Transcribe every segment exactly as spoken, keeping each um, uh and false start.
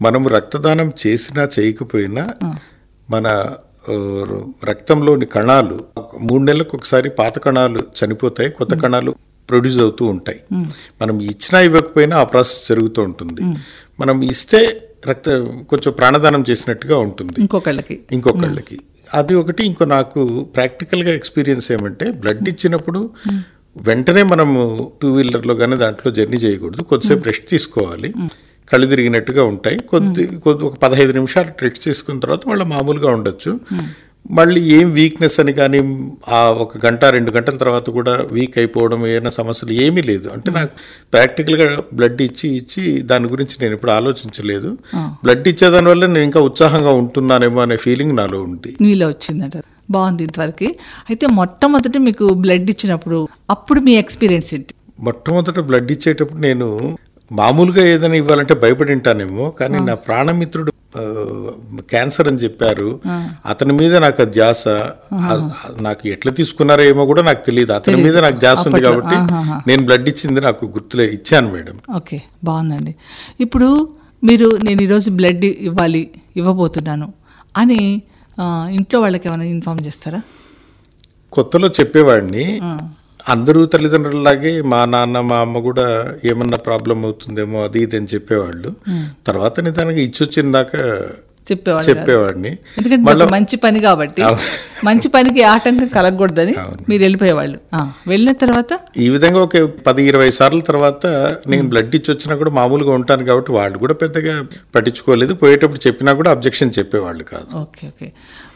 మనము రక్తదానం చేసినా చేయకపోయినా మన ఆ, రక్తంలోని కణాలు మూడు నెలలకు ఒకసారి పాత కణాలు చనిపోతాయి, కొత్త కణాలు ప్రొడ్యూస్ అవుతూ ఉంటాయి. మనం ఇచ్చినా ఇవ్వకపోయినా ఆ ప్రాసెస్ జరుగుతూ ఉంటుంది. మనం ఇస్తే రక్త కొంచెం ప్రాణదానం చేసినట్టుగా ఉంటుంది ఇంకొకళ్ళకి ఇంకొకళ్ళకి అది ఒకటి. ఇంకో నాకు ప్రాక్టికల్గా ఎక్స్పీరియన్స్ ఏమంటే బ్లడ్ ఇచ్చినప్పుడు వెంటనే మనము టూ వీలర్లో కానీ దాంట్లో జర్నీ చేయకూడదు, కొద్దిసేపు రెస్ట్ తీసుకోవాలి. కళ్ళు తిరిగినట్టుగా ఉంటాయి, కొద్ది కొద్ది ఒక పదహైదు నిమిషాలు రెస్ట్ తీసుకున్న తర్వాత మళ్ళీ మామూలుగా ఉండొచ్చు. మళ్ళీ ఏం వీక్నెస్ అని కానీ ఆ ఒక గంట రెండు గంటల తర్వాత కూడా వీక్ అయిపోవడం ఏమైనా సమస్యలు ఏమీ లేదు. అంటే నాకు ప్రాక్టికల్గా బ్లడ్ ఇచ్చి ఇచ్చి దాని గురించి నేను ఇప్పుడు ఆలోచించలేదు. బ్లడ్ ఇచ్చేదాని వల్ల నేను ఇంకా ఉత్సాహంగా ఉంటున్నానేమో అనే ఫీలింగ్ నాలో ఉంది. నీలో వచ్చిందంటారు. బాగుంది ఇంతవరకు. అయితే మొట్టమొదటి మీకు బ్లడ్ ఇచ్చినప్పుడు అప్పుడు మీ ఎక్స్పీరియన్స్ ఏంటి? మొట్టమొదట బ్లడ్ ఇచ్చేటప్పుడు నేను మామూలుగా ఏదైనా ఇవ్వాలంటే భయపడి ఉంటానేమో, కానీ నా ప్రాణమిత్రుడు క్యాన్సర్ అని చెప్పారు, అతని మీద నాకు ధ్యాస, నాకు ఎట్లా తీసుకున్నారో ఏమో కూడా నాకు తెలియదు, అతని మీద నాకు ధ్యాస ఉంది కాబట్టి నేను బ్లడ్ ఇచ్చింది నాకు గుర్తులే, ఇచ్చాను మేడం. ఓకే, బాగుందండి. ఇప్పుడు మీరు నేను ఈరోజు బ్లడ్ ఇవ్వాలి ఇవ్వబోతున్నాను అని ఇంట్లో వాళ్ళకి ఏమైనా ఇన్ఫార్మ్ చేస్తారా? కొత్తలో చెప్పేవాడిని. అందరూ తల్లిదండ్రులలాగే మా నాన్న మా అమ్మ కూడా ఏమన్నా ప్రాబ్లం అవుతుందేమో అది ఇది అని చెప్పేవాళ్ళు. తర్వాత నిదానంగా ఇచ్చొచ్చిన దాకా చెప్పేవాళ్ళు చెప్పేవాడిని. ఎందుకంటే మంచి పని కాబట్టి మంచి పనికి ఆటంకం కలగకూడదని మీరు వెళ్ళిపోయేవాళ్ళు. వెళ్ళిన తర్వాత ఈ విధంగా ఒక పది ఇరవై సార్ల తర్వాత నేను బ్లడ్ ఇచ్చి వచ్చినా కూడా మామూలుగా ఉంటాను కాబట్టి వాళ్ళు కూడా పెద్దగా పట్టించుకోలేదు. పోయేటప్పుడు చెప్పినా కూడా అబ్జెక్షన్ చెప్పేవాళ్ళు కాదు. ఓకే ఓకే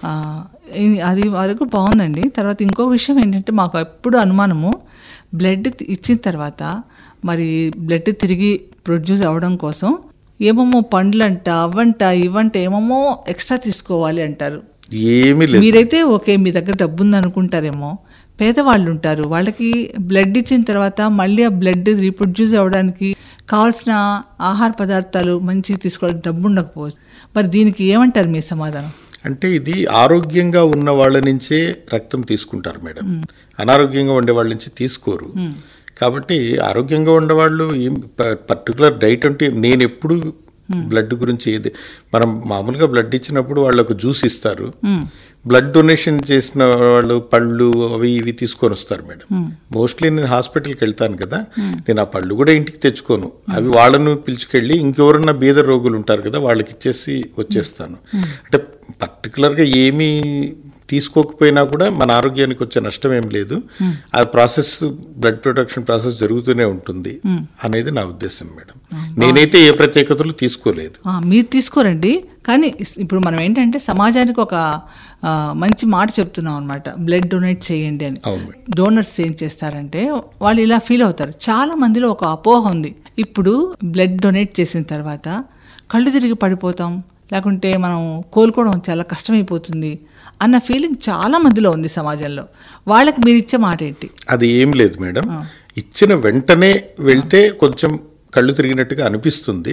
అది వరకు బాగుందండి. తర్వాత ఇంకో విషయం ఏంటంటే మాకు ఎప్పుడు అనుమానము, బ్లడ్ ఇచ్చిన తర్వాత మరి బ్లడ్ తిరిగి ప్రొడ్యూస్ అవ్వడం కోసం ఏమేమో పండ్లంట అవంట ఇవంట ఏమేమో ఎక్స్ట్రా తీసుకోవాలి అంటారు. ఏమీ లేదు. మీరైతే ఓకే మీ దగ్గర డబ్బు ఉంది అనుకుంటారేమో, పేదవాళ్ళు ఉంటారు, వాళ్ళకి బ్లడ్ ఇచ్చిన తర్వాత మళ్ళీ ఆ బ్లడ్ రీప్రొడ్యూస్ అవ్వడానికి కావాల్సిన ఆహార పదార్థాలు మంచిగా తీసుకోవడానికి డబ్బు ఉండకపోవచ్చు. మరి దీనికి ఏమంటారు మీ సమాధానం? అంటే ఇది ఆరోగ్యంగా ఉన్న వాళ్ళ నుంచే రక్తం తీసుకుంటారు మేడం, అనారోగ్యంగా ఉండే వాళ్ళ నుంచి తీసుకోరు. కాబట్టి ఆరోగ్యంగా ఉండేవాళ్ళు ఏం పర్టికులర్ డైట్ అంటే నేను ఎప్పుడు బ్లడ్ గురించి ఏది మనం మామూలుగా బ్లడ్ ఇచ్చినప్పుడు వాళ్ళకు జ్యూస్ ఇస్తారు, బ్లడ్ డొనేషన్ చేసిన వాళ్ళు పళ్ళు అవి ఇవి తీసుకొని వస్తారు మేడం. మోస్ట్లీ నేను హాస్పిటల్కి వెళ్తాను కదా, నేను ఆ పళ్ళు కూడా ఇంటికి తెచ్చుకోను, అవి వాళ్ళను పిలుచుకెళ్ళి ఇంకెవరన్నా బీద రోగులు ఉంటారు కదా వాళ్ళకి ఇచ్చేసి వచ్చేస్తాను. అంటే పర్టికులర్గా ఏమీ తీసుకోకపోయినా కూడా మన ఆరోగ్యానికి వచ్చే నష్టం ఏం లేదు, ఆ ప్రాసెస్ బ్లడ్ ప్రొడక్షన్ ప్రాసెస్ జరుగుతూనే ఉంటుంది అనేది నా ఉద్దేశం మేడం. నేనైతే ఏ ప్రత్యేకతలు తీసుకోలేదు. మీరు తీసుకోరండి, కానీ ఇప్పుడు మనం ఏంటంటే సమాజానికి ఒక మంచి మాట చెప్తున్నాం అనమాట, బ్లడ్ డొనేట్ చేయండి అని. డోనర్స్ ఏం చేస్తారంటే వాళ్ళు ఇలా ఫీల్ అవుతారు. చాలా మందిలో ఒక అపోహ ఉంది, ఇప్పుడు బ్లడ్ డొనేట్ చేసిన తర్వాత కళ్ళు తిరిగి పడిపోతాం, లేకుంటే మనం కోలుకోవడం చాలా కష్టమైపోతుంది అన్న ఫీలింగ్ చాలా మందిలో ఉంది సమాజంలో. వాళ్ళకి మీరు ఇచ్చే మాట ఏంటి? అది ఏం లేదు మేడం, ఇచ్చిన వెంటనే వెళ్తే కొంచెం కళ్ళు తిరిగినట్టుగా అనిపిస్తుంది,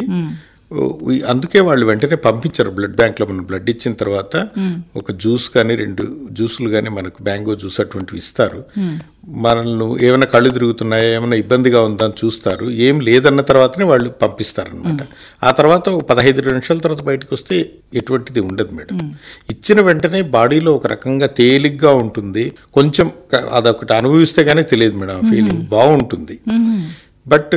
అందుకే వాళ్ళు వెంటనే పంపించారు బ్లడ్ బ్యాంక్లో. మనం బ్లడ్ ఇచ్చిన తర్వాత ఒక జ్యూస్ కానీ రెండు జ్యూసులు కానీ మనకు మ్యాంగో జ్యూస్ అటువంటివి ఇస్తారు. మనల్ని ఏమైనా కళ్ళు తిరుగుతున్నాయా ఏమైనా ఇబ్బందిగా ఉందా అని చూస్తారు, ఏం లేదన్న తర్వాతనే వాళ్ళు పంపిస్తారనమాట. ఆ తర్వాత ఒక పదహైదు నిమిషాల తర్వాత బయటకు వస్తే ఎటువంటిది ఉండదు మేడం. ఇచ్చిన వెంటనే బాడీలో ఒక రకంగా తేలిగ్గా ఉంటుంది, కొంచెం అదొకటి అనుభవిస్తే కానీ తెలియదు మేడం, ఆ ఫీలింగ్ బాగుంటుంది. బట్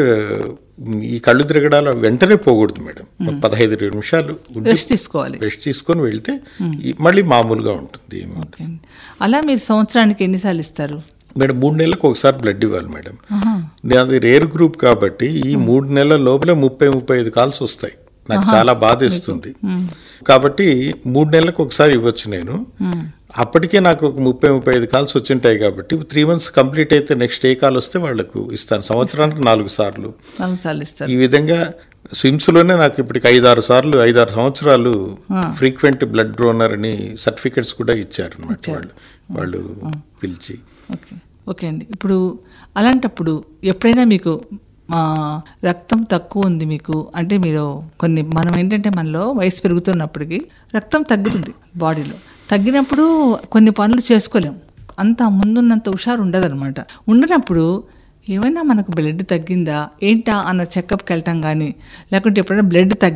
ఈ కళ్ళు తిరగడాలు వెంటనే పోకూడదు మేడం, పదహైదు నిమిషాలు రెస్ట్ తీసుకోవాలి, రెస్ట్ తీసుకొని వెళ్తే మళ్ళీ మామూలుగా ఉంటుంది. అలా మీరు సంవత్సరానికి ఎన్నిసార్లు ఇస్తారు మేడం? మూడు నెలలకు ఒకసారి బ్లడ్ ఇవ్వాలి మేడం. అది రేర్ గ్రూప్ కాబట్టి ఈ మూడు నెలల లోపలే ముప్పై ముప్పై ఐదు కాల్స్ వస్తాయి, నాకు చాలా బాధేస్తుంది. కాబట్టి మూడు నెలలకు ఒకసారి ఇవ్వచ్చు నేను. అప్పటికే నాకు ఒక ముప్పై ముప్పై ఐదు కాల్స్ వచ్చింటాయి కాబట్టి త్రీ మంత్స్ కంప్లీట్ అయితే నెక్స్ట్ ఏ కాల్ వస్తే వాళ్లకు ఇస్తాను. సంవత్సరానికి నాలుగు సార్లు ఈ విధంగా స్విమ్స్ లోనే నాకు ఇప్పటికి ఐదారు సార్లు ఐదారు సంవత్సరాలు ఫ్రీక్వెంట్ బ్లడ్ డోనర్ అని సర్టిఫికెట్స్ కూడా ఇచ్చారు అనమాట వాళ్ళు వాళ్ళు పిలిచి. ఓకే ఓకే అండి. ఇప్పుడు అలాంటప్పుడు ఎప్పుడైనా మీకు రక్తం తక్కువ ఉంది మీకు అంటే మీరు కొన్ని మనం ఏంటంటే మనలో వయసు పెరుగుతున్నప్పటికీ రక్తం తగ్గుతుంది బాడీలో, తగ్గినప్పుడు కొన్ని పనులు చేసుకోలేం, అంత ముందున్నంత హుషారు ఉండదన్నమాట. ఉండనప్పుడు ఏమైనా మనకు బ్లడ్ తగ్గిందా ఏంటా అన్న చెకప్కి వెళ్ళటం కానీ, లేకుంటే ఎప్పుడైనా బ్లడ్ తగ్గి